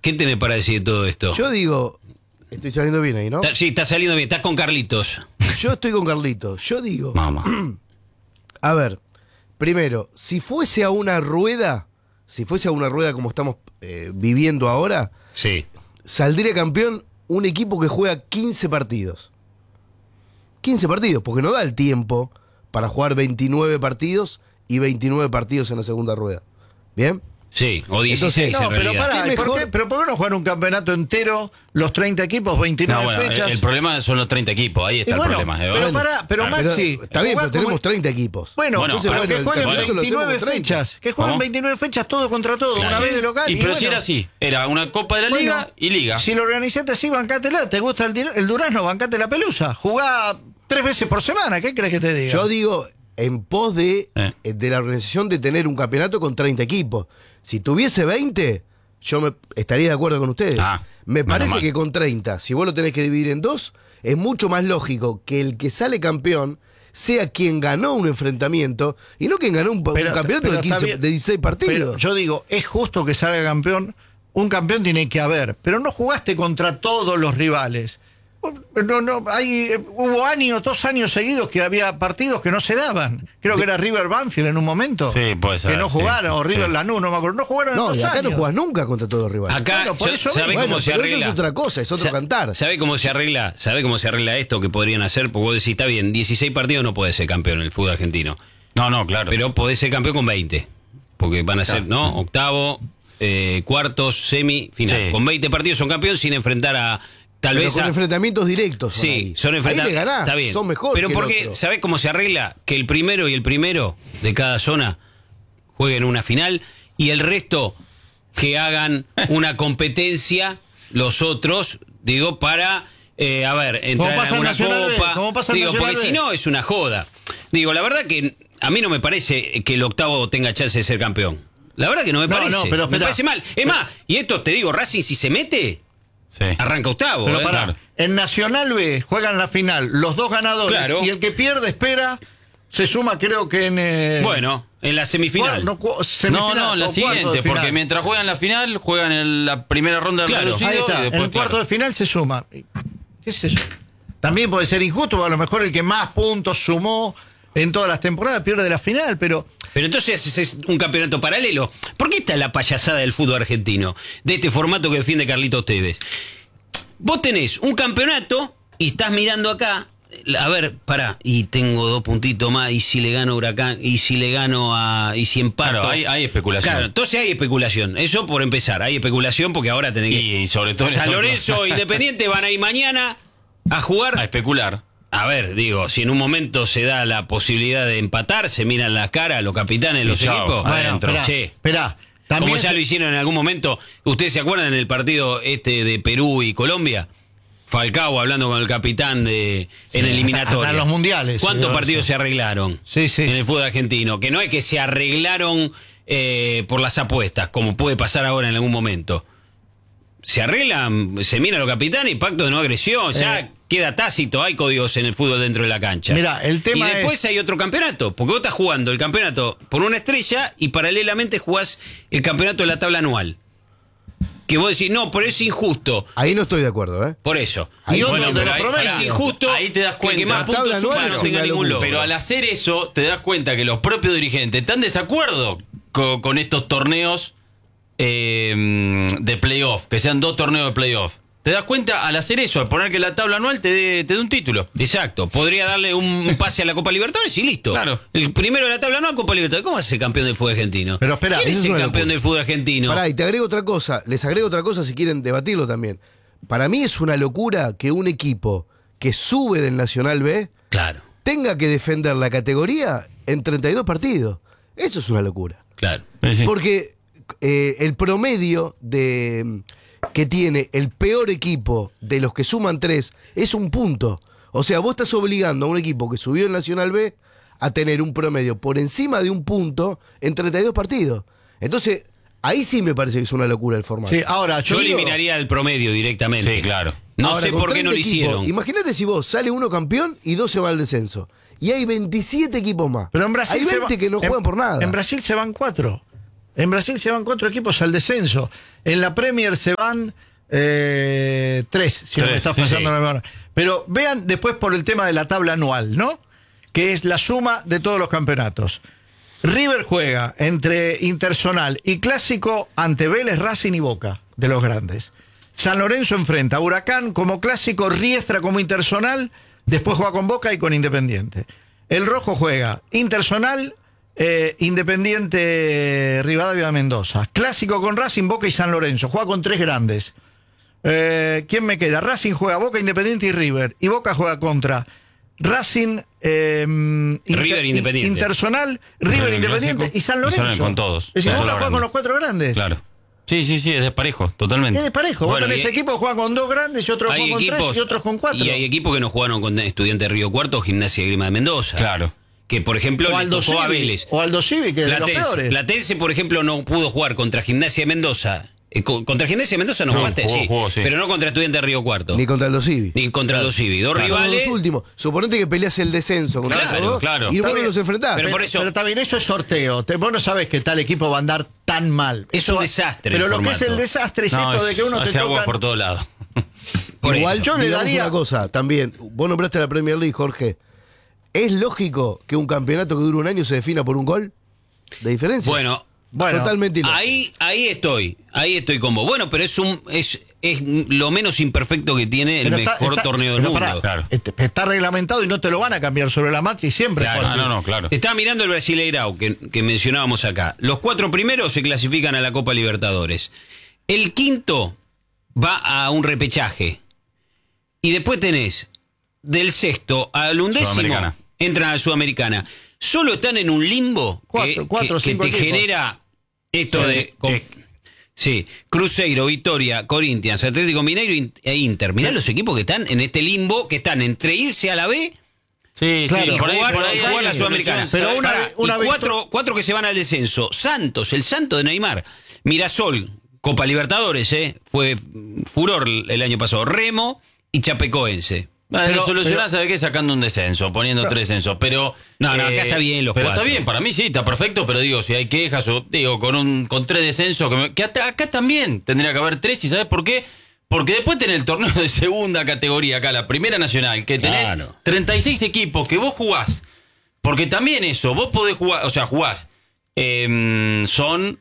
¿Qué tenés para decir de todo esto? Yo digo, estoy saliendo bien ahí, ¿no? Sí, está saliendo bien. Estás con Carlitos. Yo estoy con Carlitos. Yo digo, Mamá. a ver, primero, si fuese a una rueda como estamos viviendo ahora, Sí. saldría campeón un equipo que juega 15 partidos. 15 partidos, porque no da el tiempo para jugar 29 partidos y 29 partidos en la segunda rueda. ¿Bien? Sí, o 16 No, en pero realidad. pará, ¿Qué ¿por mejor? qué, pero ¿por qué no jugar un campeonato entero, los 30 equipos, 29 No, bueno, fechas? el problema son los 30 equipos, ahí está Y el bueno, problema. pero Bueno. pará, pero Claro, Maxi, Está bien, jugá pero tenemos como- 30 equipos. Bueno, Bueno, pero entonces, que el jueguen campeonato lo hacemos 29 con 30. fechas, que jueguen ¿Cómo? 29 fechas todo contra todo, Claro. una vez de local. Y pero bueno, si era así, era una Copa de la Liga bueno, y Liga. Si lo organizaste así, bancátela. ¿Te gusta el Durazno? Bancate la Pelusa. Jugá 3 veces por semana, ¿qué crees que te diga? Yo digo, en pos de Eh. la organización de tener un campeonato con 30 equipos. Si tuviese 20, estaría de acuerdo con ustedes. Ah, Me menos parece mal. que con 30, si vos lo tenés que dividir en dos, es mucho más lógico que el que sale campeón sea quien ganó un enfrentamiento y no quien ganó un campeonato de, está 15, bien. de 16 partidos. Pero yo digo, es justo que salga campeón. Un campeón tiene que haber, pero no jugaste contra todos los rivales. Hubo 2 años seguidos que había partidos que no se daban. Creo que era River Banfield en un momento. Sí, puede ser, Que no sí, jugaron, o River sí. Lanús, no me acuerdo. No jugaron en No, 2 y acá años. no jugás nunca contra todos los rivales. Acá, Bueno, por eso ¿sabe mismo. cómo Bueno, se pero arregla? eso es otra cosa, es otro cantar. ¿Sabe cómo se arregla? ¿Sabe cómo se arregla esto que podrían hacer? Porque vos decís, está bien, 16 partidos no puede ser campeón en el fútbol argentino. No, claro. Pero podés ser campeón con 20. Porque van a ser, ¿no? Octavo, cuartos, semi, final. Sí. Con 20 partidos son campeón sin enfrentar a... Tal Pero vez con a... enfrentamientos directos. Sí, ahí. son Ahí enfrentados. le ganás, Está bien. son mejores. Pero que el porque, otro. ¿sabés cómo se arregla? Que el primero y el primero de cada zona jueguen una final y el resto que hagan una competencia, los otros, digo, para, entrar en pasa en alguna Nacional B, copa. como pasa en Digo, Nacional porque B. si no es una joda. Digo, la verdad que a mí no me parece que el octavo tenga chance de ser campeón. La verdad que no me parece. No, pero me esperá. parece mal. Es más, y esto te digo, Racing si se mete, Sí. arranca octavo. Pero pará, Claro. en Nacional B juegan la final los 2 ganadores Claro. y el que pierde espera, se suma creo que en... Bueno, en la semifinal. Semifinal, No, la o cuarto de siguiente, final. porque mientras juegan la final, juegan en la primera ronda del Claro, reducido. Ahí y está, después, en el cuarto claro. de final se suma. ¿Qué es eso? También puede ser injusto, a lo mejor el que más puntos sumó en todas las temporadas pierde la final, pero... Pero entonces es un campeonato paralelo. ¿Por qué está la payasada del fútbol argentino? De este formato que defiende Carlitos Tevez. Vos tenés un campeonato y estás mirando acá. A ver, pará, y tengo 2 puntitos más, y si le gano a Huracán, y si le gano y si empato. Claro, hay especulación. Claro, entonces hay especulación. Eso por empezar, hay especulación porque ahora tenés que. Y sobre todo en San estos- Lorenzo e Independiente van a ir mañana a jugar. A especular. A ver, digo, si en un momento se da la posibilidad de empatar, se miran las caras los capitanes de los chao, equipos. adentro. Esperá, Che, esperá. como También ya lo hicieron en algún momento. ¿Ustedes se acuerdan del partido de Perú y Colombia? Falcao hablando con el capitán en eliminatoria. hasta los mundiales. ¿Cuántos Sí, partidos sí. se arreglaron Sí, sí. en el fútbol argentino? Que no es que se arreglaron por las apuestas, como puede pasar ahora en algún momento. Se arreglan, se miran los capitanes y pacto de no agresión. Ya queda tácito, hay códigos en el fútbol dentro de la cancha. Mirá, el tema y después es- hay otro campeonato, porque vos estás jugando el campeonato por una estrella y paralelamente jugás el campeonato de la tabla anual. Que vos decís, no, pero es injusto. Ahí no estoy de acuerdo, ¿eh? Por eso. Ahí otro bueno, de pero los ahí- promedios. Es injusto Ahí te das que el que cuenta. más La tabla puntos anual suma es no una tenga ningún locura. logro. Pero al hacer eso, te das cuenta que los propios dirigentes están de desacuerdo con estos torneos de playoff, que sean 2 torneos de playoff. ¿Te das cuenta? Al hacer eso, al poner que la tabla anual te dé un título. Exacto, podría darle un pase a la Copa Libertadores y listo. Claro. El primero de la tabla no Copa Libertadores. ¿Cómo va a ser campeón del fútbol argentino? Pero espera, ¿quién eso es es el una campeón locura. del fútbol argentino? Pará, y te agrego otra cosa, les agrego otra cosa si quieren debatirlo también. Para mí es una locura que un equipo que sube del Nacional B Claro, tenga que defender la categoría en 32 partidos. Eso es una locura. claro. Sí. Porque el promedio que tiene el peor equipo de los que suman 3 es 1 punto. O sea, vos estás obligando a un equipo que subió el Nacional B a tener un promedio por encima de 1 punto en 32 partidos. Entonces, ahí sí me parece que es una locura el formato. Sí, ahora, Yo digo- eliminaría el promedio directamente. Sí, claro. No Ahora, sé con por qué no 30 lo equipos, hicieron. Imagínate si vos sale uno campeón y 2 se va al descenso. Y hay 27 equipos más. Pero en Brasil hay 20 que no juegan por nada. En Brasil se van 4. En Brasil se van 4 equipos al descenso. En la Premier se van 3, si no me está fallando la memoria. Pero vean después por el tema de la tabla anual, ¿no? Que es la suma de todos los campeonatos. River juega entre Interzonal y Clásico ante Vélez, Racing y Boca, de los grandes. San Lorenzo enfrenta a Huracán como Clásico, Riestra como Interzonal, después juega con Boca y con Independiente. El Rojo juega Interzonal, Independiente, Rivadavia, Mendoza. Clásico con Racing, Boca y San Lorenzo. Juega con 3 grandes. ¿Quién me queda? Racing juega Boca, Independiente y River. Y Boca juega contra Racing, River, Independiente. Interzonal, River, Independiente y San Lorenzo. Con todos. Es decir, Claro. Boca juega con los 4 grandes. Claro. Sí, es de parejo, totalmente. Es de parejo. Bueno, Vos tenés equipos que juegan con 2 grandes y otros Hay juegan con 3 y otros con 4. Y hay equipos que no jugaron con Estudiantes de Río Cuarto o Gimnasia y Grima de Mendoza. Claro. Que, por ejemplo, O le Aldo tocó a Civi, Vélez. o Aldo Civi, que es de los peores. Platense, por ejemplo, no pudo jugar contra Gimnasia de Mendoza. Contra Gimnasia de Mendoza no No, jugaste, jugó, sí. pero no contra Estudiantes de Río Cuarto. Ni contra el Dosivi. Ni contra los Civi. Dos rivales. Los últimos. Suponete que peleas el descenso contra Claro, esos dos claro. y Está vos bien. los enfrentás. Pero por eso- Pero está bien, eso es sorteo. Vos no sabés que tal equipo va a andar tan mal. Es Eso un va- desastre Pero el lo que formato. es el desastre es No, esto de que uno te hace agua toca. por todos lados. Por Igual eso. yo le digamos daría una cosa también. Vos nombraste a la Premier League, Jorge. ¿Es lógico que un campeonato que dura un año se defina por un gol de diferencia? Bueno, Totalmente ilógico. ahí estoy con vos. Bueno, pero es lo menos imperfecto que tiene el Pero mejor torneo del pero mundo. pará, Claro. Está reglamentado y no te lo van a cambiar sobre la marcha y siempre Claro. fue así. No, claro. Estaba mirando el Brasileirao que mencionábamos acá. Los 4 primeros se clasifican a la Copa Libertadores. El quinto va a un repechaje. Y después tenés del sexto al undécimo, Sudamericana. entran a la Sudamericana. Solo están en un limbo Cuatro o que cinco te equipos. genera esto Sí, de... Sí, Cruzeiro, Vitória, Corinthians, Atlético Mineiro e Inter. Mirá los equipos que están en este limbo, que están entre irse a la B Sí, Claro. y por ahí- jugar, por ahí jugar hay la Sudamericana. Pero una Pará, vez- una y vez- cuatro que se van al descenso. Santos, el santo de Neymar. Mirasol, Copa Libertadores, fue furor el año pasado. Remo y Chapecoense. Bueno, Pero- lo solucionás, pero- ¿sabes qué? Sacando un descenso, poniendo 3 descensos. Pero. No, acá está bien los Pero 4. está bien, para mí sí, está perfecto. Pero digo, si hay quejas, o digo, con 3 descensos, que acá también tendría que haber 3. ¿Y sabes por qué? Porque después tenés el torneo de segunda categoría acá, la Primera Nacional, que tenés Claro. 36 equipos que vos jugás. Porque también eso, vos podés jugar, o sea, jugás. Son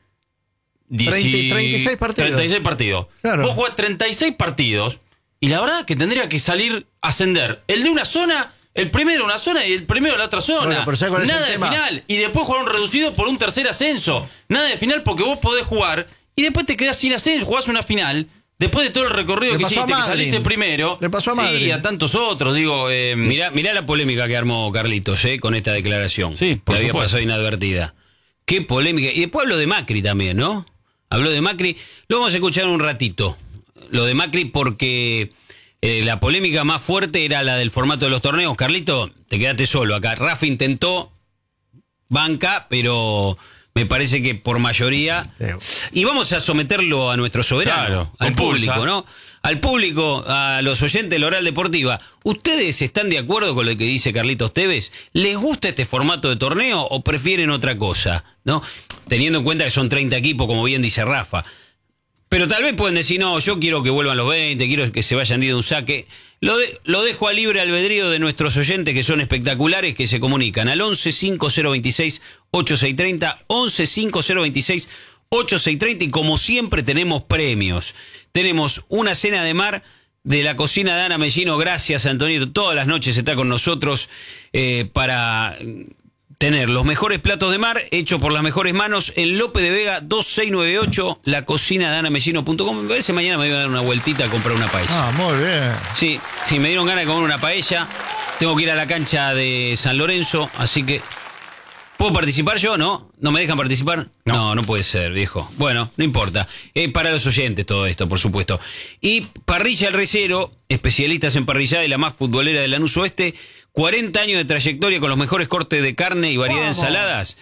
36 partidos. 36 partidos. Claro. Vos jugás 36 partidos y la verdad que tendría que salir a ascender el de una zona, el primero de una zona y el primero de la otra zona. Bueno, pero ¿sabes cuál es Nada el de tema? final. Y después jugar un reducido por un tercer ascenso. Nada de final porque vos podés jugar y después te quedás sin ascenso, jugás una final. Después de todo el recorrido Le que pasó a hiciste, que Madrid. saliste primero. Le pasó a Sí, Madrid. y a tantos otros, digo. Mirá la polémica que armó Carlitos, con esta declaración. Sí, por que había supuesto. pasado inadvertida. Qué polémica. Y después habló de Macri también, ¿no? Habló de Macri. Lo vamos a escuchar un ratito. Lo de Macri porque la polémica más fuerte era la del formato de los torneos. Carlito, te quedaste solo acá. Rafa intentó banca, pero me parece que por mayoría. Y vamos a someterlo a nuestro soberano, Claro, al con público, pulsa. ¿no? Al público, a los oyentes de la Oral Deportiva. ¿Ustedes están de acuerdo con lo que dice Carlitos Tevez? ¿Les gusta este formato de torneo o prefieren otra cosa? ¿No? Teniendo en cuenta que son 30 equipos, como bien dice Rafa. Pero tal vez pueden decir, no, yo quiero que vuelvan los 20, quiero que se vayan de un saque. Lo dejo a libre albedrío de nuestros oyentes, que son espectaculares, que se comunican al 11 5026 8630, 11 5026 8630, y como siempre tenemos premios. Tenemos una cena de mar de la cocina de Ana Mellino. Gracias, Antonito. Todas las noches está con nosotros para tener los mejores platos de mar hechos por las mejores manos en López de Vega 2698, la cocina de anamellino.com. Me parece mañana me voy a dar una vueltita a comprar una paella. Ah, muy bien. Sí, me dieron ganas de comer una paella. Tengo que ir a la cancha de San Lorenzo, así que... ¿Puedo participar yo? ¿No? ¿No me dejan participar? No puede ser, viejo. Bueno, no importa. Para los oyentes todo esto, por supuesto. Y Parrilla El Recero, especialistas en parrillada y la más futbolera de Lanús Oeste, 40 años de trayectoria con los mejores cortes de carne y variedad de ensaladas.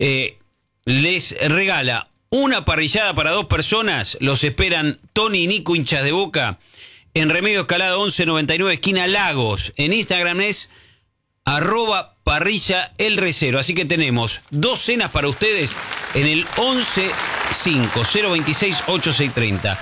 Les regala una parrillada para 2 personas. Los esperan Tony y Nico, hinchas de Boca, en Remedio Escalada 1199, esquina Lagos. En Instagram es @parrilla El Recero. Así que tenemos 2 cenas para ustedes en el 1150268630.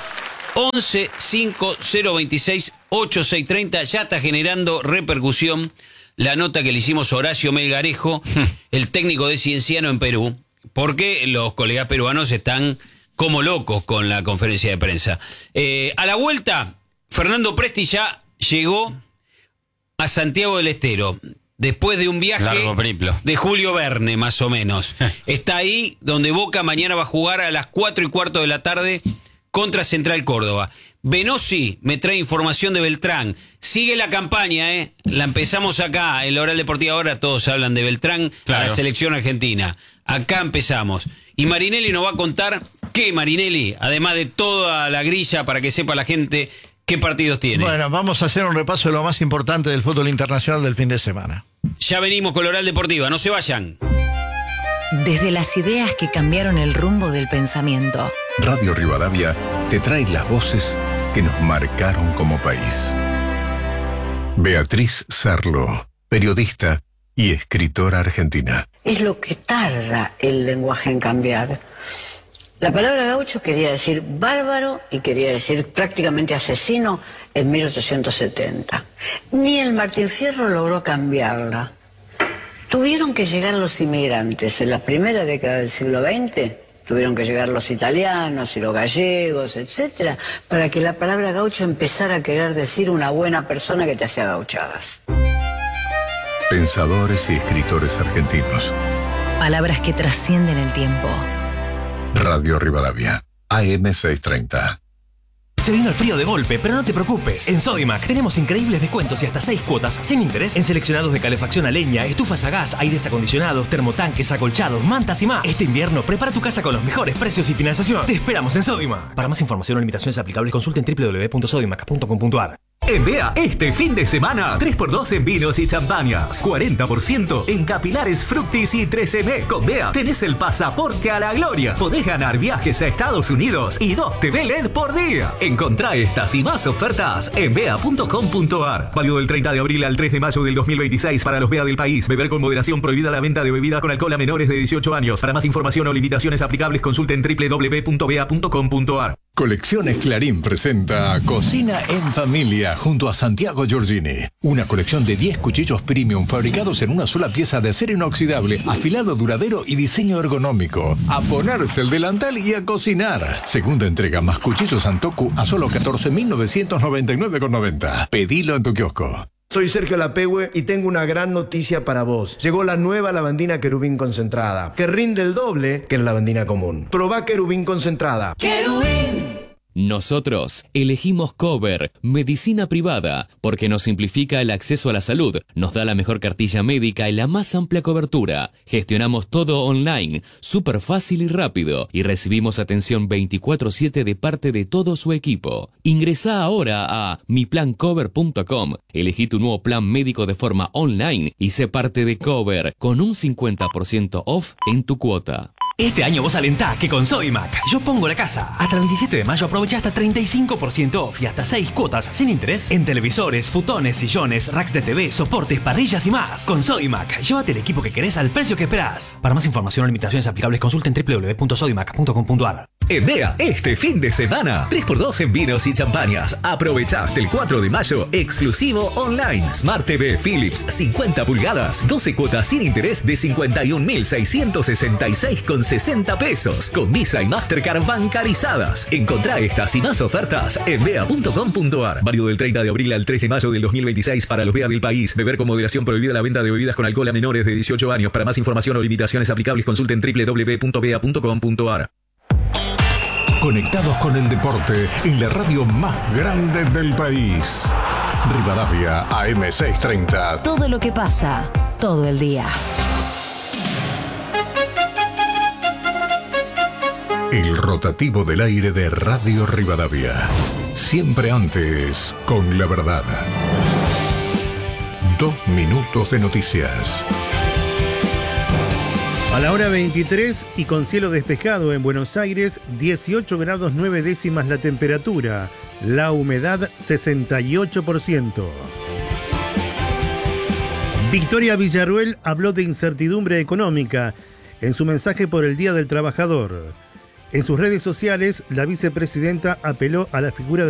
1150268630. Ya está generando repercusión la nota que le hicimos a Horacio Melgarejo, el técnico de Cienciano en Perú, porque los colegas peruanos están como locos con la conferencia de prensa. A la vuelta, Fernando Presti ya llegó a Santiago del Estero, después de un viaje de Julio Verne, más o menos. Está ahí donde Boca mañana va a jugar a las 4:15 de la tarde contra Central Córdoba. Benosi me trae información de Beltrán. Sigue la campaña, la empezamos acá, en la Oral Deportiva ahora todos hablan de Beltrán a la selección argentina. Acá empezamos. Y Marinelli nos va a contar qué, Marinelli, además de toda la grilla para que sepa la gente qué partidos tiene. Bueno, vamos a hacer un repaso de lo más importante del fútbol internacional del fin de semana. Ya venimos con la Oral Deportiva, no se vayan. Desde las ideas que cambiaron el rumbo del pensamiento. Radio Rivadavia te trae las voces que nos marcaron como país. Beatriz Sarlo, periodista y escritora argentina. Es lo que tarda el lenguaje en cambiar. La palabra gaucho quería decir bárbaro y quería decir prácticamente asesino en 1870. Ni el Martín Fierro logró cambiarla. Tuvieron que llegar los inmigrantes en la primera década del siglo XX. Tuvieron que llegar los italianos y los gallegos, etcétera, para que la palabra gaucho empezara a querer decir una buena persona que te hacía gauchadas. Pensadores y escritores argentinos. Palabras que trascienden el tiempo. Radio Rivadavia, AM 630. Se vino el frío de golpe, pero no te preocupes. En Sodimac tenemos increíbles descuentos y hasta 6 cuotas sin interés en seleccionados de calefacción a leña, estufas a gas, aires acondicionados, termotanques, acolchados, mantas y más. Este invierno prepara tu casa con los mejores precios y financiación. Te esperamos en Sodimac. Para más información o limitaciones aplicables, consulten www.sodimac.com.ar. En Bea, este fin de semana, 3x2 en vinos y champañas, 40% en capilares Fructis y 13M. Con Bea tenés el pasaporte a la gloria. Podés ganar viajes a Estados Unidos y 2 TV LED por día. Encontrá estas y más ofertas en bea.com.ar. Válido del 30 de abril al 3 de mayo del 2026 para los Bea del país. Beber con moderación, prohibida la venta de bebida con alcohol a menores de 18 años. Para más información o limitaciones aplicables, consulten www.bea.com.ar. Colecciones Clarín presenta Cocina en Familia junto a Santiago Giorgini. Una colección de 10 cuchillos premium fabricados en una sola pieza de acero inoxidable, afilado duradero y diseño ergonómico. A ponerse el delantal y a cocinar. Segunda entrega más cuchillos Santoku a solo 14.999,90. Pedilo en tu kiosco. Soy Sergio Lapehue y tengo una gran noticia para vos. Llegó la nueva lavandina Querubín concentrada, que rinde el doble que la lavandina común. Probá Querubín concentrada. ¡Querubín! Nosotros elegimos Cover, medicina privada, porque nos simplifica el acceso a la salud, nos da la mejor cartilla médica y la más amplia cobertura. Gestionamos todo online, súper fácil y rápido, y recibimos atención 24/7 de parte de todo su equipo. Ingresá ahora a miplancover.com, elegí tu nuevo plan médico de forma online y sé parte de Cover, con un 50% off en tu cuota. Este año vos alentá que con Sodimac yo pongo la casa. Hasta el 27 de mayo aprovecha hasta 35% off y hasta 6 cuotas sin interés en televisores, futones, sillones, racks de TV, soportes, parrillas y más. Con Sodimac, llévate el equipo que querés al precio que esperás. Para más información o limitaciones aplicables, consulten www.sodimac.com.ar. En Bea, este fin de semana, 3x2 en vinos y champañas. Aprovechá hasta el 4 de mayo, exclusivo online. Smart TV Philips 50 pulgadas, 12 cuotas sin interés de 51.666,60 pesos, con Visa y Mastercard bancarizadas. Encontrá estas y más ofertas en bea.com.ar. Válido del 30 de abril al 3 de mayo del 2026 para los Bea del país. Beber con moderación, prohibida la venta de bebidas con alcohol a menores de 18 años. Para más información o limitaciones aplicables, consulten www.bea.com.ar. Conectados con el deporte en la radio más grande del país. Rivadavia AM 630. Todo lo que pasa, todo el día. El rotativo del aire de Radio Rivadavia. Siempre antes con la verdad. 2 minutos de noticias. A la hora 23 y con cielo despejado en Buenos Aires, 18 grados 9 décimas la temperatura, la humedad 68%. Victoria Villarruel habló de incertidumbre económica en su mensaje por el Día del Trabajador. En sus redes sociales, la vicepresidenta apeló a la figura de